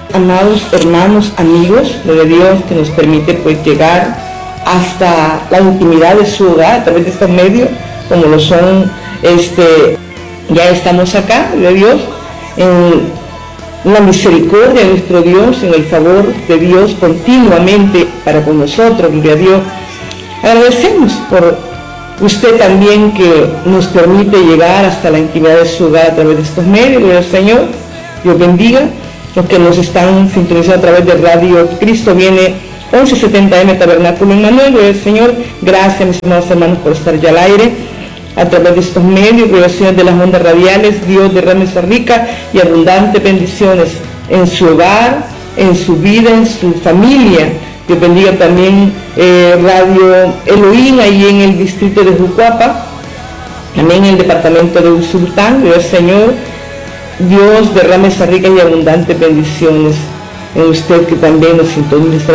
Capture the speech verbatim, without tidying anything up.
Amados hermanos, amigos, de Dios que nos permite pues llegar hasta la intimidad de su hogar a través de estos medios, como lo son, este, ya estamos acá, de Dios, en la misericordia de nuestro Dios, en el favor de Dios continuamente para con nosotros, gloria a Dios. Agradecemos por usted también que nos permite llegar hasta la intimidad de su hogar a través de estos medios, gloria al Señor. Dios bendiga los que nos están sintonizando a través de Radio Cristo Viene once setenta eme Tabernáculo en Manuel, gloria al Señor. Gracias, mis amados hermanos, por estar ya al aire a través de estos medios, vibraciones de las ondas radiales. Dios derrame esa rica y abundante bendiciones en su hogar, en su vida, en su familia. Dios bendiga también eh, Radio Elohim, ahí en el distrito de Jucuapa, también en el departamento de Usulután, gloria al Señor. Dios derrame esas ricas y abundantes bendiciones en usted que también nos sintoniza